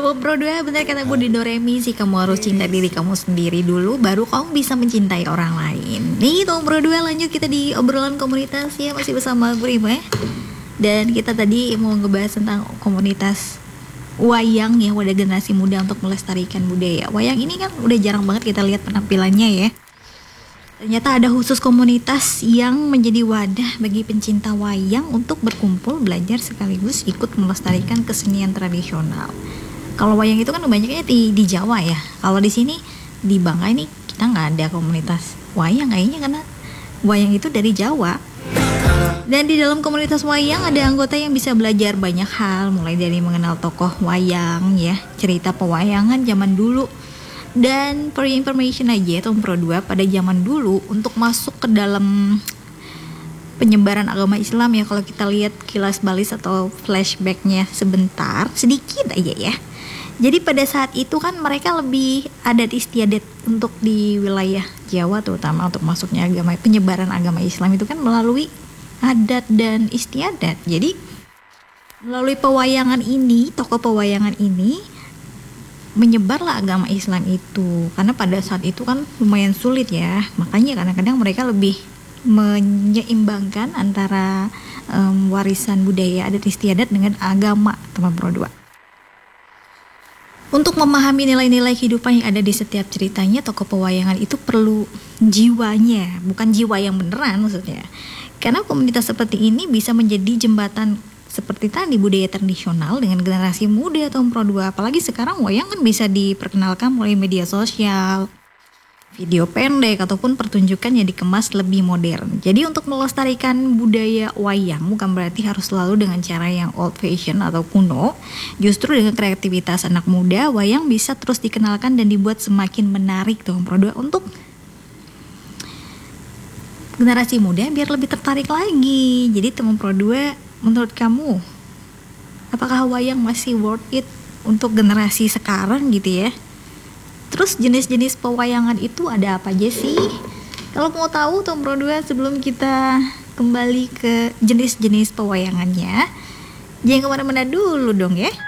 Bro 2, benar kata Budi Doremi sih, kamu harus cinta diri kamu sendiri dulu, baru kamu bisa mencintai orang lain. Nih tuh Bro 2, lanjut kita di obrolan komunitas ya, masih bersama gue Rima. Dan kita tadi mau ngebahas tentang komunitas wayang ya, wadah generasi muda untuk melestarikan budaya. Wayang ini kan udah jarang banget kita lihat penampilannya ya. Ternyata ada khusus komunitas yang menjadi wadah bagi pencinta wayang untuk berkumpul, belajar sekaligus ikut melestarikan kesenian tradisional. Kalau wayang itu kan banyaknya di Jawa ya. Kalau di sini di Bangka ini kita nggak ada komunitas wayang kayaknya, karena wayang itu dari Jawa. Dan di dalam komunitas wayang ada anggota yang bisa belajar banyak hal, mulai dari mengenal tokoh wayang ya, cerita pewayangan zaman dulu. Dan for information aja Tom Pro 2, pada zaman dulu untuk masuk ke dalam penyebaran agama Islam ya, kalau kita lihat kilas balis atau flashbacknya sebentar sedikit aja ya. Jadi pada saat itu kan mereka lebih adat istiadat untuk di wilayah Jawa, terutama untuk masuknya agama, penyebaran agama Islam itu kan melalui adat dan istiadat. Jadi melalui pewayangan ini, tokoh pewayangan ini menyebarlah agama Islam itu, karena pada saat itu kan lumayan sulit ya, makanya kadang-kadang mereka lebih menyeimbangkan antara warisan budaya adat istiadat dengan agama, teman Pro 2. Untuk memahami nilai-nilai kehidupan yang ada di setiap ceritanya, tokoh pewayangan itu perlu jiwanya, bukan jiwa yang beneran maksudnya, karena komunitas seperti ini bisa menjadi jembatan seperti tadi budaya tradisional dengan generasi muda Tom Pro 2. Apalagi sekarang wayang kan bisa diperkenalkan melalui media sosial, video pendek ataupun pertunjukan yang dikemas lebih modern. Jadi untuk melestarikan budaya wayang bukan berarti harus selalu dengan cara yang old fashion atau kuno. Justru dengan kreativitas anak muda, wayang bisa terus dikenalkan dan dibuat semakin menarik Tom Pro 2 untuk generasi muda biar lebih tertarik lagi. Jadi teman Pro 2, menurut kamu apakah wayang masih worth it untuk generasi sekarang gitu ya? Terus jenis-jenis pewayangan itu ada apa aja sih? Kalau mau tahu Tom Pro 2, sebelum kita kembali ke jenis-jenis pewayangannya, jangan kemana-mana dulu dong ya.